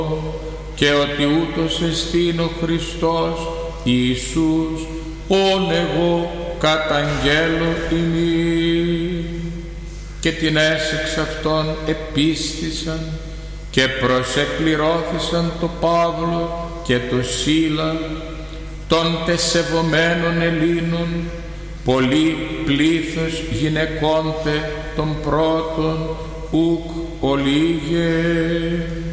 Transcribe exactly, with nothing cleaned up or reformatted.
και ότι ούτως εστίν ο Χριστός Ιησούς, ον εγώ καταγγέλλω ημί. Και την έσεξ αυτών επίστησαν και προσεκπληρώθησαν το Παύλο και το Σίλα, των τεσσευωμένων Ελλήνων, πολύ πλήθος γυναικόντε των πρώτων ουκ ολίγε.